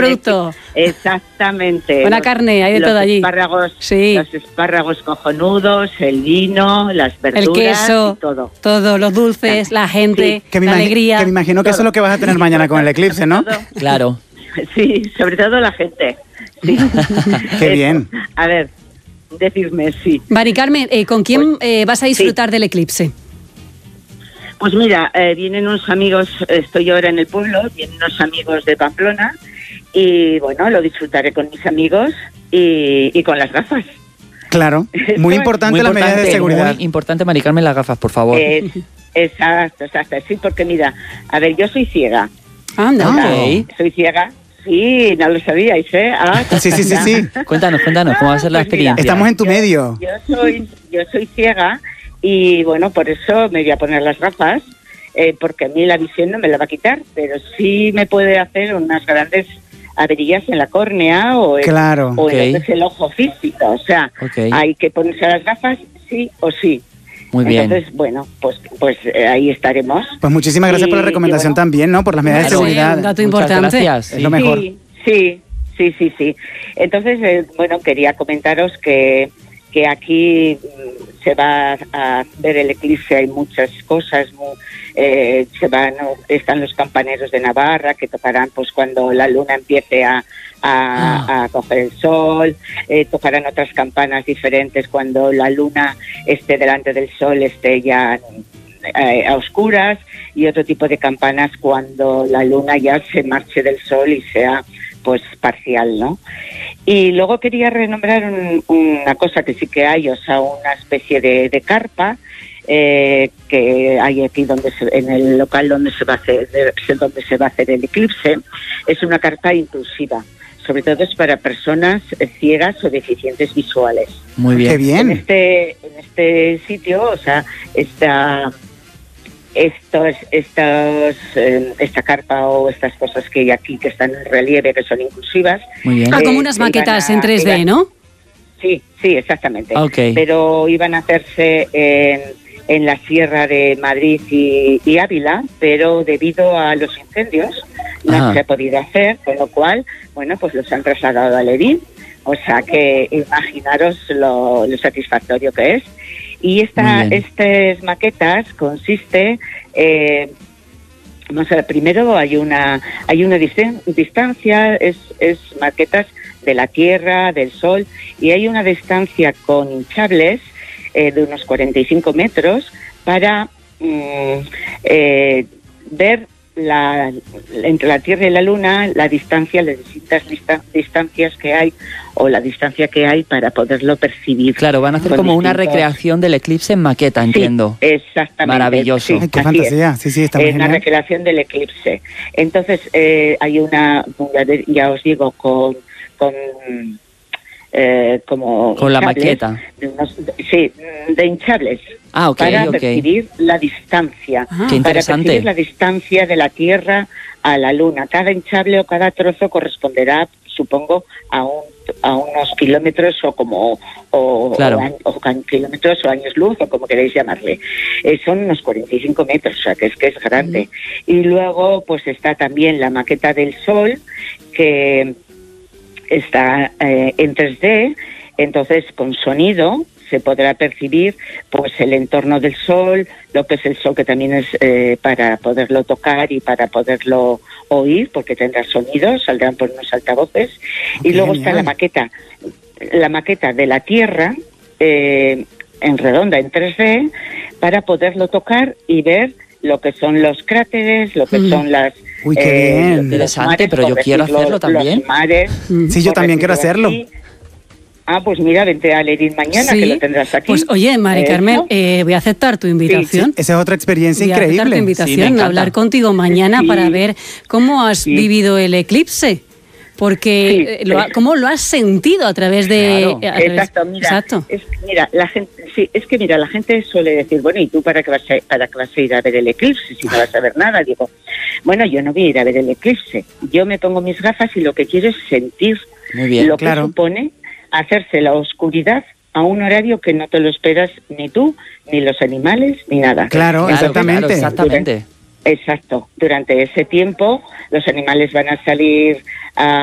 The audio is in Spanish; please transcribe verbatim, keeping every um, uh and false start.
producto. Exactamente. Buena carne, hay de todo allí. Espárragos, sí. Los espárragos cojonudos, el vino, las verduras, el queso, y todo. Todo, los dulces, la gente, sí. la alegría. Que me imagino que todo. Eso es lo que vas a tener mañana con el eclipse, ¿no? Todo. Claro. Sí, sobre todo la gente. Sí. Qué bien. A ver, decirme, sí. Mari Carmen, eh, ¿con quién pues, eh, vas a disfrutar sí. del eclipse? Pues mira, eh, vienen unos amigos, estoy ahora en el pueblo, vienen unos amigos de Pamplona y bueno, lo disfrutaré con mis amigos y, y con las gafas. Claro, muy importante, muy importante las medidas de seguridad. Muy importante, Mari Carmen, las gafas, por favor. Eh, exacto, exacto, sí, porque mira, a ver, yo soy ciega. Anda, okay. Soy ciega. Sí, no lo sabíais, ¿eh? Ah, sí, sí, sí, sí. Cuéntanos, cuéntanos, ¿cómo va a ser la pues experiencia? Mira, estamos en tu yo, medio. Yo soy, yo soy ciega y bueno, por eso me voy a poner las gafas, eh, porque a mí la visión no me la va a quitar, pero sí me puede hacer unas grandes averías en la córnea o en, claro, o okay. en lo que es el ojo físico. O sea, okay. hay que ponerse las gafas sí o sí. Muy bien. Entonces, bueno, pues pues eh, ahí estaremos. Pues muchísimas gracias y, por la recomendación bueno, también, ¿no? Por las medidas claro, de seguridad. Sí, un dato importante. Gracias. Es lo mejor. Sí, sí, sí, sí. sí. Entonces, eh, bueno, quería comentaros que, que aquí mm, se va a ver el eclipse, hay muchas cosas, muy, eh, se van, están los campaneros de Navarra que tocarán pues cuando la luna empiece a A, ah. a coger el sol, eh, tocarán otras campanas diferentes cuando la luna esté delante del sol, esté ya eh, a oscuras, y otro tipo de campanas cuando la luna ya se marche del sol y sea pues parcial, ¿no? Y luego quería renombrar un, una cosa que sí que hay, o sea, una especie de, de carpa eh, que hay aquí donde se, en el local donde se va a hacer donde se va a hacer el eclipse. Es una carpa inclusiva. Sobre todo es para personas ciegas o deficientes visuales. Muy bien. Qué bien. En este, en este sitio, o sea, esta, estos, estos, eh, esta carpa o estas cosas que hay aquí que están en relieve, que son inclusivas. Muy bien. Ah, como unas eh, maquetas a, en tres D, iban, ¿no? Sí, sí, exactamente. Okay. Pero iban a hacerse en, en la Sierra de Madrid y, y Ávila, pero debido a los incendios no Ajá. se ha podido hacer, con lo cual, bueno, pues los han trasladado a Lerín, o sea que imaginaros lo, lo satisfactorio que es. Y esta, estas maquetas consiste, eh, vamos a ver, primero hay una hay una distan- distancia, es, es maquetas de la Tierra, del Sol, y hay una distancia con hinchables eh, de unos cuarenta y cinco metros para mm, eh, ver La, entre la Tierra y la Luna, la distancia, las distintas lista, distancias que hay o la distancia que hay para poderlo percibir. Claro, van a hacer como distintos... una recreación del eclipse en maqueta, entiendo. Sí, exactamente. Maravilloso. Sí, Ay, qué fantasía. Es. Sí, sí, está muy eh, genial. Una recreación del eclipse. Entonces, eh, hay una, ya os digo, con... con Eh, como con la maqueta de unos, sí, de hinchables ah, okay, para okay. percibir la distancia ah, qué para interesante. percibir la distancia de la Tierra a la Luna. Cada hinchable o cada trozo corresponderá, supongo, a un a unos kilómetros o como o, claro. o, o kilómetros o años luz o como queréis llamarle. Eh, son unos cuarenta y cinco metros, o sea que es que es grande. Mm. Y luego pues está también la maqueta del Sol, que está eh, en tres D, entonces con sonido se podrá percibir pues el entorno del Sol, lo que es el Sol, que también es eh, para poderlo tocar y para poderlo oír, porque tendrá sonido, saldrán por unos altavoces. Okay, y luego genial. Está la maqueta, la maqueta de la Tierra eh, en redonda, en tres D, para poderlo tocar y ver lo que son los cráteres, lo que mm. son las... Uy, qué eh, bien. Interesante, mares, pero yo quiero hacerlo los, también. Los mares, sí, yo también quiero hacerlo. Aquí. Ah, pues mira, vente a Lerín mañana, sí. que lo tendrás aquí. Pues oye, Mari Carmen, eh, voy a aceptar tu invitación. Sí, sí. Esa es otra experiencia voy increíble. Voy a aceptar tu invitación, sí, a hablar contigo mañana sí. para ver cómo has sí. vivido el eclipse. Porque, sí, lo ha, ¿cómo lo has sentido a través de...? Claro, a través, exacto, mira, exacto. Es, mira, la gente, sí, es que mira, la gente suele decir, bueno, ¿y tú para qué vas a, para qué vas a ir a ver el eclipse si no vas a ver nada? Digo, bueno, yo no voy a ir a ver el eclipse, yo me pongo mis gafas y lo que quiero es sentir Muy bien, lo claro. que supone hacerse la oscuridad a un horario que no te lo esperas ni tú, ni los animales, ni nada. Claro, claro exactamente. Claro, exactamente. Durante, exacto. Durante ese tiempo los animales van a salir a